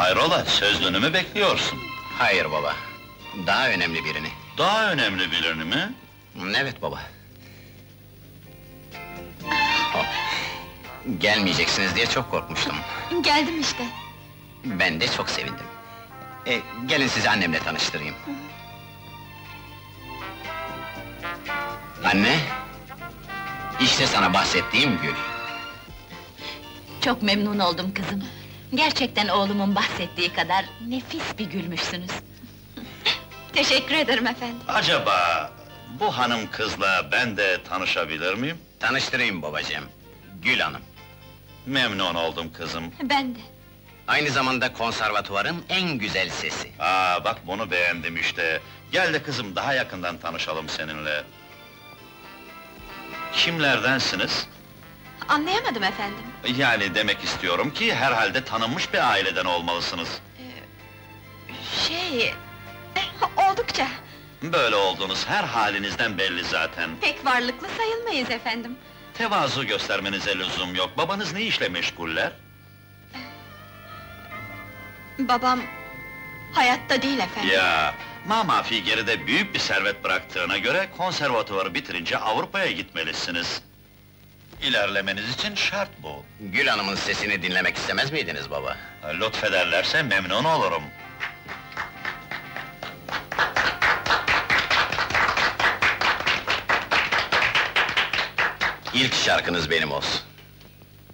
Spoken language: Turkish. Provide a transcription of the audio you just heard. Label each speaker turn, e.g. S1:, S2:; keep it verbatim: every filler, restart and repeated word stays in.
S1: Hayrola, sözlünü mü bekliyorsun?
S2: Hayır baba, daha önemli birini.
S1: Daha önemli birini mi?
S2: Evet baba. Oh, gelmeyeceksiniz diye çok korkmuştum.
S3: Geldim işte.
S2: Ben de çok sevindim. E, gelin sizi annemle tanıştırayım. Anne, işte sana bahsettiğim Gül.
S3: Çok memnun oldum kızım. Gerçekten oğlumun bahsettiği kadar nefis bir gülmüşsünüz. Teşekkür ederim efendim.
S1: Acaba bu hanım kızla ben de tanışabilir miyim?
S2: Tanıştırayım babacığım, Gül Hanım.
S1: Memnun oldum kızım.
S3: Ben de.
S2: Aynı zamanda konservatuvarın en güzel sesi.
S1: Aa, bak bunu beğendim işte. Gel de kızım, daha yakından tanışalım seninle. Kimlerdensiniz?
S3: Anlayamadım efendim.
S1: Yani demek istiyorum ki, herhalde tanınmış bir aileden olmalısınız.
S3: Şey... Oldukça.
S1: Böyle olduğunuz her halinizden belli zaten.
S3: Pek varlıklı sayılmayız efendim.
S1: Tevazu göstermenize lüzum yok. Babanız ne işle meşguller?
S3: Babam... hayatta değil efendim.
S1: Ya, mamafi geride büyük bir servet bıraktığına göre, konservatuvarı bitirince Avrupa'ya gitmelisiniz. İlerlemeniz için şart bu.
S2: Gül Hanım'ın sesini dinlemek istemez miydiniz baba?
S1: Lütfederlerse memnun olurum.
S2: İlk şarkınız benim olsun.